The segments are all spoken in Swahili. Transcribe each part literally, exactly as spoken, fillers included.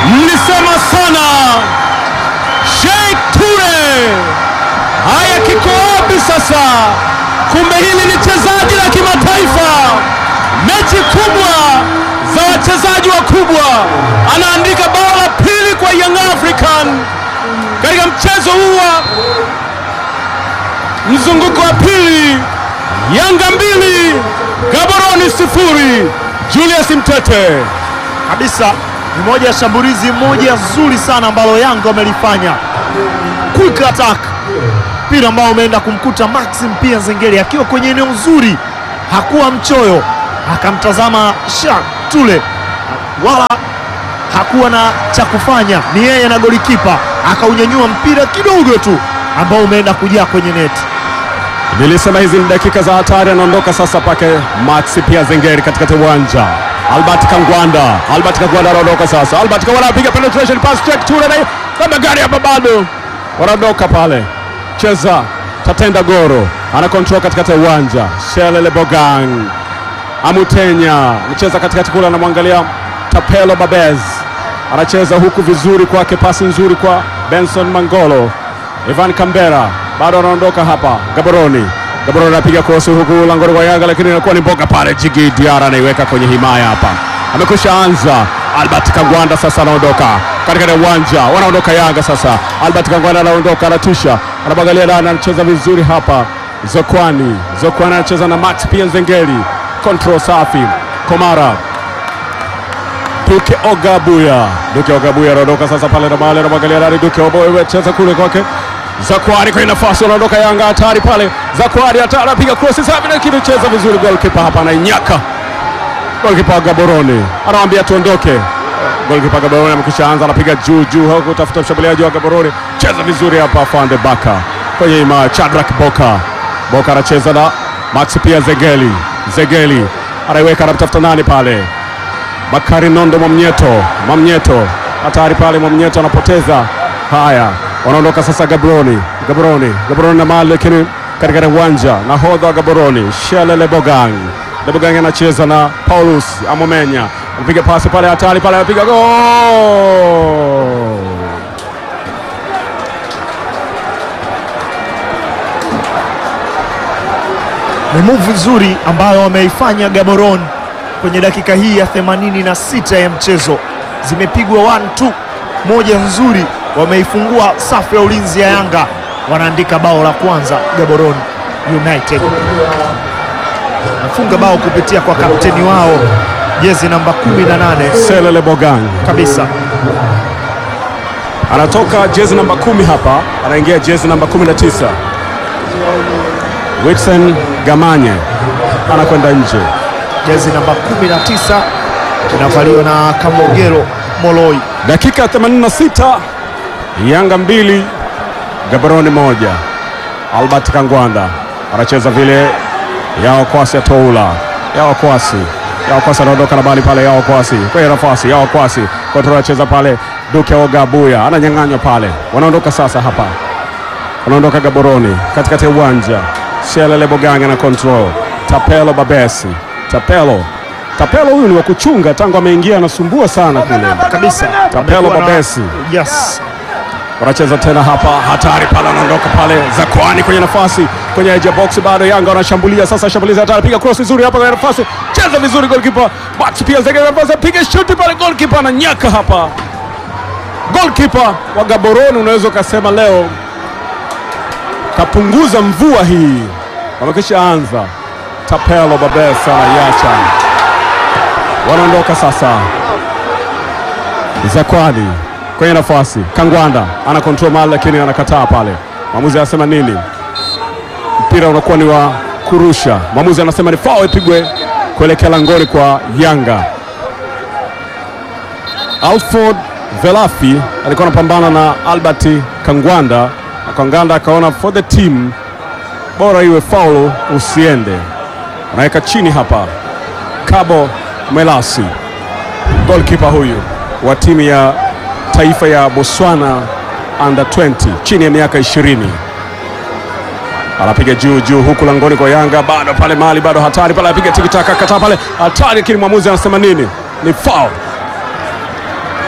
Mlisema sana Sheikh Toure, haya kiko wapi sasa? Kumbe hili ni chezaji la kimataifa, mechi kubwa za wachezaji wakubwa. Anaandika bao la pili kwa Young African katika mchezo huu wa mzunguko wa pili. Yanga mbili Gaborone sifuri. Julius Mtete kabisa, ni moja ya shambulizi moja zuri sana ambalo Yanga wamelifanya. Quick attack, mpira ambao umeenda kumkuta Maxim pia Nzengeli akiwa kwenye eneo zuri, hakuwa mchoyo, akamtazama Sheikh Toure wala hakuwa na cha kufanya, ni yeye na golikipa akaunyanyua mpira kidogo tu ambao umeenda kujaa kwenye neti. Nilisema hizi ni dakika za hatari. Anaondoka sasa pake Maxi pia Nzengeli katikati uwanja. Albert Kangwanda, Albert Kangwanda anaondoka sasa. Albert Kangwanda anapiga penetration pass check Toure na magari hapa bado. Wanaondoka pale. Cheza Tatenda Goro, ana control katikati uwanja. Shelele Bogang. Amutenya, anacheza katikati kule, anamwangalia Tapelo Babez. Anacheza huku vizuri kwake, pasi nzuri kwa Benson Mangolo. Ivan Kambera bado anaondoka hapa. Gaborone, Gaborone anapiga cross huku langoni kwa Yanga, lakini inakuwa ni mboga pale. Jigi Diara anaiweka kwenye himaya hapa. Amekwisha anza. Albert Kangwanda sasa anaondoka katika uwanja. Wanaondoka Yanga sasa. Albert Kangwanda anaondoka, anatisha, anaangalia ndani, anacheza vizuri hapa. Zokwani, Zokwani anacheza na Max pia Nzengeli. Control safi. Komara. Duke Ogabuya, Duke Ogabuya anaondoka sasa pale na mahali, anaangalia ndani. Duke Ogabuya anacheza kule kwake. Zakwani kwa nafasi, anaondoka Yanga, hatari pale. Zakwani hatari, anapiga cross safi, lakini cheza vizuri. Goalkeeper hapa anainyaka. Goalkeeper Gaborone anamwambia tuondoke. Goalkeeper Gaborone amekishaanza, anapiga juu juu huko kutafuta mshambuliaji wa Gaborone. Cheza vizuri hapa Fande Baka kwenye ima. Chadrak Boka, Boka anacheza na Max pia Nzengeli. Nzengeli anaiweka, anatafuta nani pale? Bakari Nondo Mwamnyeto, Mwamnyeto hatari pale. Mwamnyeto anapoteza. Haya, wanaondoka sasa Gaborone. Gaborone, Gaborone na mali, lakini katika uwanja nahodha wa Gaborone Shelele Bogang. Bogang anacheza na Paulus Amomenya, anapiga pasi pale, hatari pale, anapiga gol. Ni move nzuri ambayo wameifanya Gaborone kwenye dakika hii ya themanini na sita ya mchezo. Zimepigwa one two, moja nzuri, wameifungua safu ya ulinzi ya Yanga. Wanaandika bao la kwanza Gaborone United. Nafunga bao kupitia kwa kapteni wao jezi namba kumi na nane Shelele Bogang kabisa. Anatoka jezi namba kumi hapa, anaingia jezi namba kumi na tisa. Wilson Gamanye anakwenda nje. Jezi namba kumi na tisa inavaliwa na Kamogero Moloi. Dakika themanini na sita, Yanga mbili Gaborone moja. Albert Kangwanda anacheza vile Yao Kwasi atoula. Yao Kwasi, Yao Kwasi anaondoka na bali pale. Yao Kwasi kwenye nafasi, Yao Kwasi kontrol, anacheza pale. Duke Ogabuya ananyang'anywa pale. Wanaondoka sasa hapa, wanaondoka Gaborone katikati ya uwanja. Shelele Boganga na control. Tapelo Babesi, Tapelo Tapelo huyu ni wa kuchunga, tangu ameingia anasumbua sana kule kabisa. Tapelo Babesi, yes. Wanacheza tena hapa, hatari pale, anaondoka pale. Zakwani kwenye nafasi, kwenye edge box, bado Yanga wanashambulia sasa. Shambulizi hatari, piga cross nzuri hapa kwenye nafasi, cheza vizuri goalkeeper Max pia Nzengeli, piga shoot pale, goalkeeper ananyaka hapa. Goalkeeper wa Gaborone unaweza kusema leo kapunguza mvua hii, wamekisha anza. Tapelo Babesa anayacha. Wanaondoka sasa. Zakwani kwenye nafasi, Kangwanda ana control mali, lakini anakataa pale. Mwamuzi anasema nini? Mpira unakuwa ni wa kurusha. Mwamuzi anasema ni foul ipigwe kuelekea langoni kwa Yanga. Alford Velafi alikuwa anapambana na Albert Kangwanda, na Kangwanda akaona for the team bora iwe foul, usiende. Anaweka chini hapa Kabo Melasi, goalkeeper huyu wa timu ya taifa ya Botswana under twenty, chini ya miaka ishirini. Anapiga juu juu huku langoni kwa Yanga, bado pale mali, bado hatari pale, apiga tiki taka kata pale, hatari, lakini mwamuzi anasema nini? Ni foul.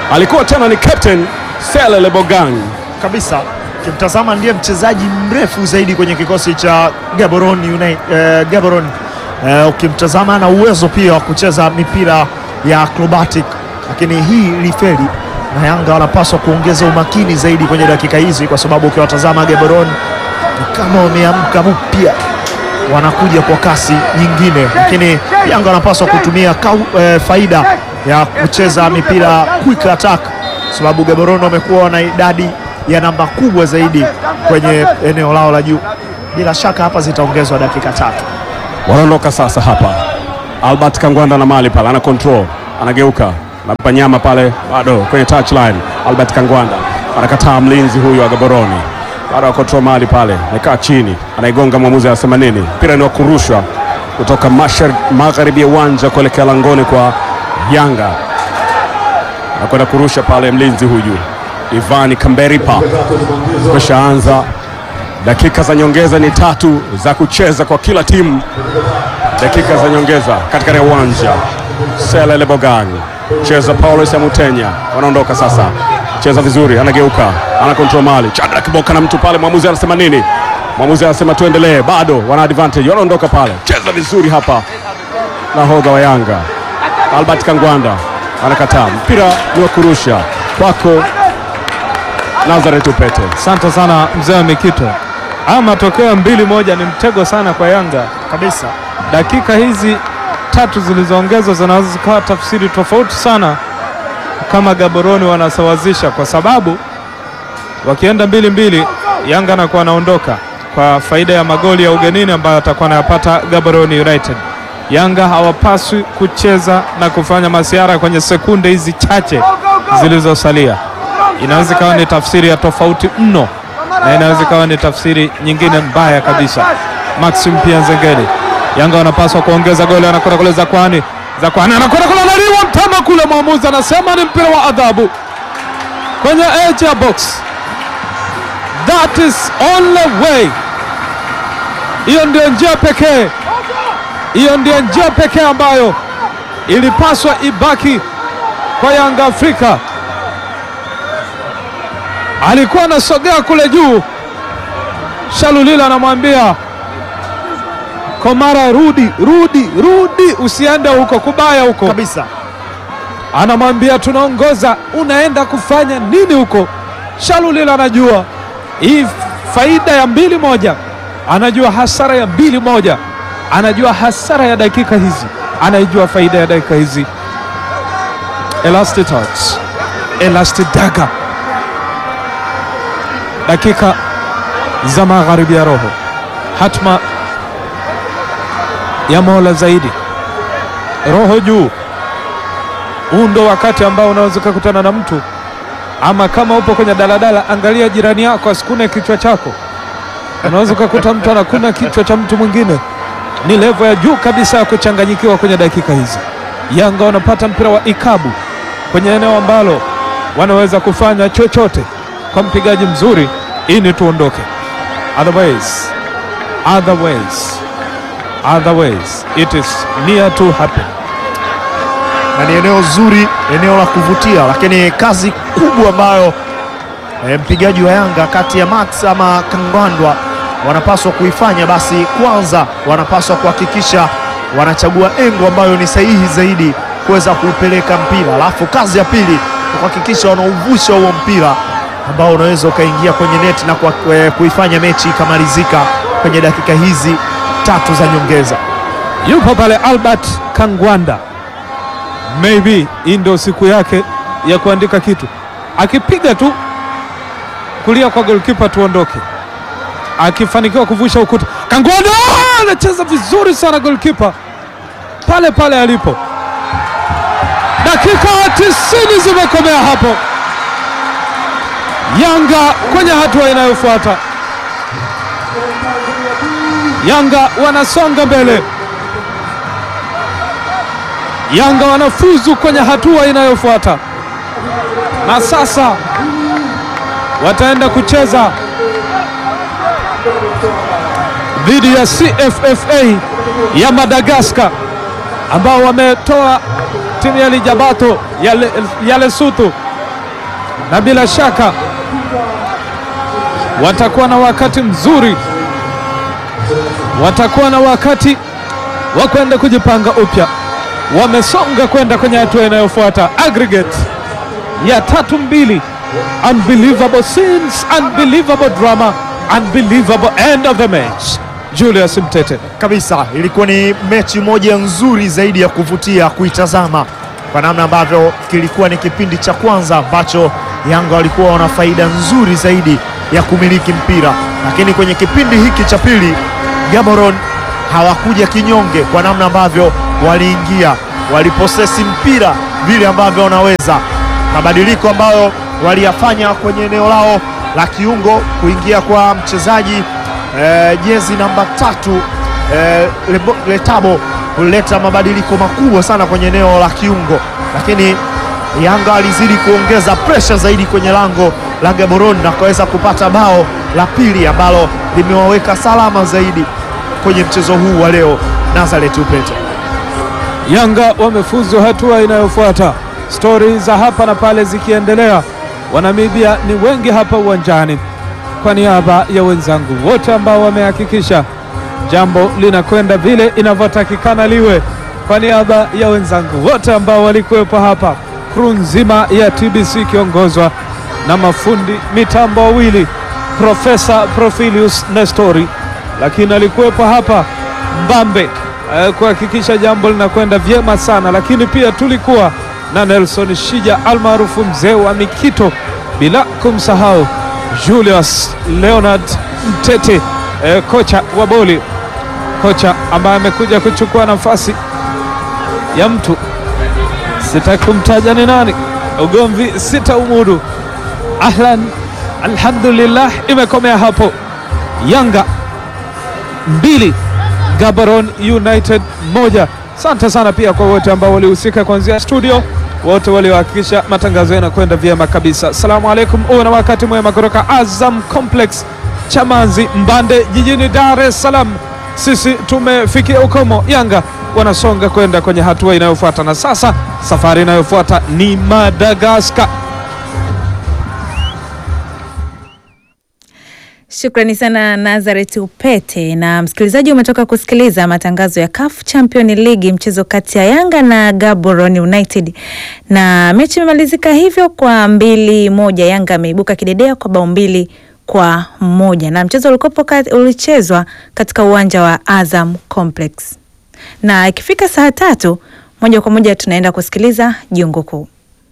alikuwa tena ni captain Sele Lebogang kabisa. Kimtazama ndiye mchezaji mrefu zaidi kwenye kikosi cha Gaborone United, eh, Gaborone. Eh, ukimtazama ana uwezo pia wa kucheza mipira ya acrobatic, lakini hii lifeli na Yanga wanapaswa kuongeza umakini zaidi kwenye dakika hizi, kwa sababu ukiwatazama Gaborone ni kama wameamka mpya, wanakuja kwa kasi nyingine, lakini Yanga wanapaswa kutumia kau, eh, faida ya kucheza mipira quick attack, sababu Gaborone wamekuwa na idadi ya namba kubwa zaidi kwenye eneo lao la juu. Bila shaka hapa zitaongezwa dakika tatu. Wanaondoka sasa hapa. Albert Kangwanda na mali pale, ana control, anageuka, anampa nyama pale, bado kwenye touchline. Albert Kangwanda anakataa, mlinzi huyu wa Gaborone bado control mali pale, amekaa chini, anaigonga, mwamuzi anasema nini? Mpira ni wa kurushwa kutoka magharibi ya uwanja kuelekea langoni kwa Yanga, anakwenda kurusha pale mlinzi huyu Ivan Kamberipa. Kushaanza dakika za nyongeza, ni tatu za kucheza kwa kila timu. Dakika za nyongeza katika ya uwanja. Sele Lebogang cheza, Paulus Amutenya wanaondoka sasa, cheza vizuri, anageuka, ana control mali, Chadra Kiboka na mtu pale, mwamuzi anasema nini? Mwamuzi anasema tuendelee, bado wana advantage, wanaondoka pale, cheza vizuri hapa nahodha wa Yanga Albert Kangwanda anakataa, mpira ni wa kurusha kwako Nazareth Upete. Asante sana mzee wa Mikito. Haya matokeo mbili moja ni mtego sana kwa Yanga Kabisa. Dakika hizi tatu zilizoongezwa zinaweza zikawa tafsiri tofauti sana kama Gaborone wanasawazisha, kwa sababu wakienda mbili mbili Yanga anakuwa anaondoka kwa faida ya magoli ya ugenini ambayo atakuwa anayapata Gaborone United. Yanga hawapaswi kucheza na kufanya masiara kwenye sekunde hizi chache zilizosalia. Inaweza kawa ni tafsiri ya tofauti mno, na inaweza kawa ni tafsiri nyingine mbaya kabisa. Maxim Pia Nzengeli, Yanga wanapaswa kuongeza goli, anakwenda kule Zakwani, Zakwani anakwenda kule Lariwa Mtama kule, mwamuzi anasema ni mpira wa adhabu kwenye edge ya box. That is only way. Hiyo ndio njia pekee, hiyo ndio njia pekee ambayo ilipaswa ibaki kwa Yanga Afrika. Alikuwa anasogea kule juu, Shalulila anamwambia Komara, rudi rudi rudi, usiende huko kubaya huko Kabisa. Anamwambia tunaongoza, unaenda kufanya nini huko? Shalulila anajua hii faida ya mbili moja, anajua hasara ya mbili moja, anajua hasara ya dakika hizi, anajua faida ya dakika hizi. Elastic touch, elastic dagger, dakika za magharibi ya roho, hatma ya Mola zaidi, roho juu. Huu ndo wakati ambao unaweza kukutana na mtu, ama kama upo kwenye daladala, angalia jirani yako asikune kichwa chako. Unaweza kukuta mtu anakuna kichwa cha mtu mwingine. Ni level ya juu kabisa ya kuchanganyikiwa kwenye dakika hizi. Yanga wanapata mpira wa ikabu kwenye eneo ambalo wanaweza kufanya chochote kwa mpigaji mzuri ili tuondoke. Otherwise, otherwise, otherwise it is near to happen. Na ni eneo zuri, eneo la kuvutia, lakini kazi kubwa ambayo e, mpigaji wa Yanga kati ya Max ama Kangwandwa wanapaswa kuifanya, basi kwanza wanapaswa kuhakikisha wanachagua engo ambayo ni sahihi zaidi kuweza kuupeleka mpira, alafu kazi ya pili kuhakikisha wanauvusha huo mpira ambao unaweza ukaingia kwenye neti na kuifanya mechi ikamalizika kwenye dakika hizi tatu za nyongeza. Yupo pale Albert Kangwanda, maybe hii ndio siku yake ya kuandika kitu. Akipiga tu kulia kwa goalkeeper tuondoke, akifanikiwa kuvusha ukuta. Kangwanda anacheza vizuri sana, goalkeeper pale pale alipo. Dakika tisini zimekomea hapo. Yanga kwenye hatua inayofuata, Yanga wanasonga mbele, Yanga wanafuzu kwenye hatua inayofuata, na sasa wataenda kucheza dhidi ya C F F A ya Madagascar ambao wametoa timu ya Lijabato ya, Le, ya Lesotho na bila shaka watakuwa na wakati mzuri, watakuwa na wakati wa kwenda kujipanga upya. Wamesonga kwenda kwenye hatua inayofuata, aggregate ya tatu mbili. Unbelievable scenes, unbelievable drama, unbelievable end of the match. Julius Mtete. Kabisa, ilikuwa ni mechi moja nzuri zaidi ya kuvutia kuitazama, kwa namna ambavyo kilikuwa ni kipindi cha kwanza ambacho Yanga walikuwa wana faida nzuri zaidi ya kumiliki mpira, lakini kwenye kipindi hiki cha pili Gaborone hawakuja kinyonge, kwa namna ambavyo waliingia, waliposesi mpira vile ambavyo wanaweza. Mabadiliko ambayo waliyafanya kwenye eneo lao la kiungo, kuingia kwa mchezaji eh, jezi namba tatu eh, Letabo kuleta mabadiliko makubwa sana kwenye eneo la kiungo, lakini Yanga alizidi kuongeza pressure zaidi kwenye lango la Gaborone na kaweza kupata bao la pili ambalo limewaweka salama zaidi kwenye mchezo huu wa leo. Nazareth Upete. Yanga wamefuzu hatua inayofuata, stori za hapa na pale zikiendelea. Wanamibia ni wengi hapa uwanjani. Kwa niaba ya wenzangu wote ambao wamehakikisha jambo linakwenda vile inavyotakikana liwe, kwa niaba ya wenzangu wote ambao walikuwepo hapa, crew nzima ya T B C kiongozwa na mafundi mitambo wawili, Profesa Profilius Nestori, lakini alikuwepo hapa Mbambe eh, kuhakikisha jambo linakwenda vyema sana, lakini pia tulikuwa na Nelson Shija almaarufu mzee wa Mikito, bila kumsahau Julius Leonard Mtete, eh, kocha wa boli, kocha ambaye amekuja kuchukua nafasi ya mtu sitaki kumtaja ni nani, ugomvi sita umudu. Ahlan, alhamdulillah, imekomea hapo. Yanga mbili Gaborone United moja. Asante sana pia kwa wote ambao walihusika kuanzia studio, wote waliohakikisha matangazo yanakwenda vyema kabisa. Asalamu alaikum, uwe na wakati mwema kutoka Azam Complex Chamazi Mbande jijini Dar es Salaam. Sisi tumefikia ukomo, Yanga wanasonga kwenda kwenye hatua inayofuata, na sasa safari inayofuata ni Madagascar. Shukrani sana Nazareth Upete. Na msikilizaji, umetoka kusikiliza matangazo ya C A F Champions League, mchezo kati ya Yanga na Gaborone United, na mechi imemalizika hivyo kwa mbili moja. Yanga ameibuka kidedea kwa bao mbili kwa moja, na mchezo ulikopo ulichezwa katika uwanja wa Azam Complex. Na ikifika saa tatu moja kwa moja tunaenda kusikiliza Jungu Kuu.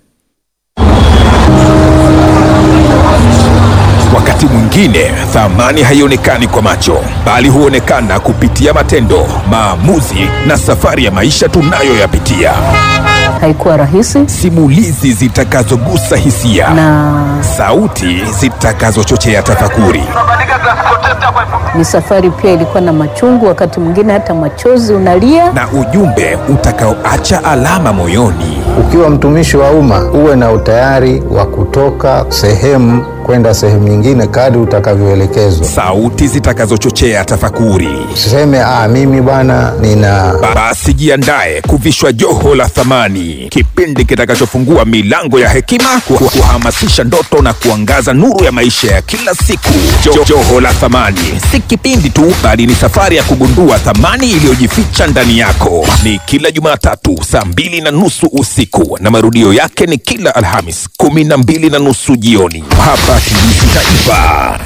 Wakati mwingine thamani haionekani kwa macho, bali huonekana kupitia matendo, maamuzi na safari ya maisha tunayoyapitia. Haikuwa rahisi. Simulizi zitakazogusa hisia Na sauti zitakazochochea tafakuri. ni safari pia ilikuwa na machungu, wakati mwingine hata machozi unalia. Na ujumbe utakaoacha alama moyoni. Ukiwa mtumishi wa umma, uwe na utayari wa kutoka sehemu kwenda sehemu nyingine kadri utakavyoelekezwa. Sauti zitakazochochea tafakuri. Usiseme ah, mimi bwana nina. Basi jiandae kuvishwa joho la thamani, kipindi kitakachofungua milango ya hekima, kuhamasisha ndoto na kuangaza nuru ya maisha ya kila siku. Jo, joho la thamani si kipindi tu, bali ni safari ya kugundua thamani iliyojificha ndani yako. Ni kila Jumatatu saa mbili na nusu usiku, na marudio yake ni kila Alhamis kumi na mbili na nusu jioni hapa T B C Taifa.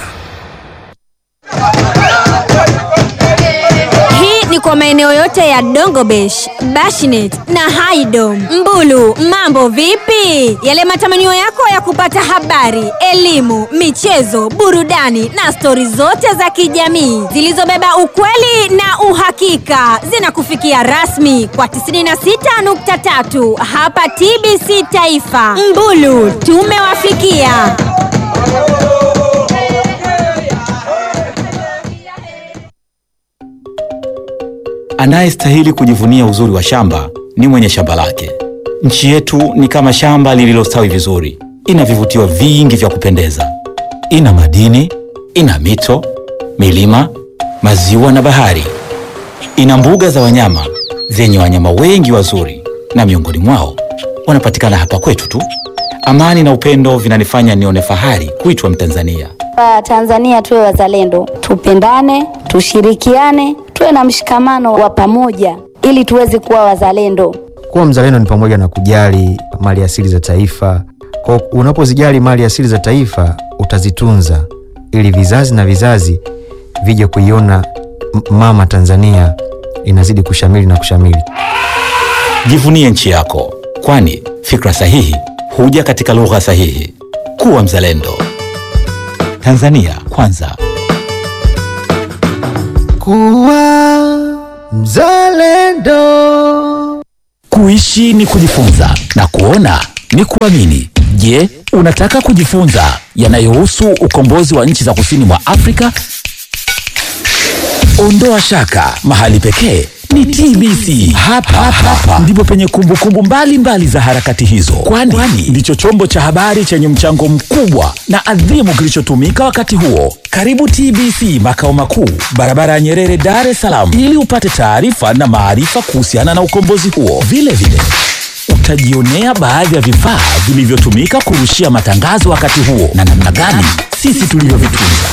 Hii ni kwa maeneo yote ya Dongobesh, Bashinet na Haidom. Mbulu, mambo vipi? Yale matamanio yako ya kupata habari, elimu, michezo, burudani na stori zote za kijamii zilizobeba ukweli na uhakika zinakufikia rasmi kwa tisini na sita nukta tatu hapa T B C Taifa. Mbulu, tumewafikia. Anayestahili kujivunia uzuri wa shamba ni mwenye shamba lake. Nchi yetu ni kama shamba lililostawi vizuri. Ina vivutio vingi vya kupendeza. Ina madini, ina mito, milima, maziwa na bahari. Ina mbuga za wanyama zenye wanyama wengi wazuri, na miongoni mwao wanapatikana hapa kwetu tu. Amani na upendo vinanifanya nione fahari kuitwa Mtanzania. Tanzania tuwe wazalendo, tupendane, tushirikiane, tuwe na mshikamano wa pamoja ili tuweze kuwa wazalendo. Kuwa mzalendo ni pamoja na kujali mali asili za taifa. Kwa unapozijali mali asili za taifa, utazitunza ili vizazi na vizazi vije kuiona mama Tanzania inazidi kushamili na kushamili. Jivunie nchi yako, kwani fikra sahihi huja katika lugha sahihi. Kuwa mzalendo. Tanzania kwanza. Kuwa mzalendo. Kuishi ni kujifunza na kuona ni kuamini. Je, unataka kujifunza yanayohusu ukombozi wa nchi za kusini mwa Afrika? Ondoa shaka, mahali pekee ni T B C. Hapa hapa ndipo penye kumbukumbu mbalimbali za harakati hizo, kwani ndicho chombo cha habari chenye mchango mkubwa na adhimu kilichotumika wakati huo. Karibu T B C makao makuu, barabara ya Nyerere, Dar es Salaam, ili upate taarifa na maarifa kuhusiana na ukombozi huo. Vile vile utajionea baadhi ya vifaa vilivyotumika kurushia matangazo wakati huo na namna gani sisi tulivyovitunza.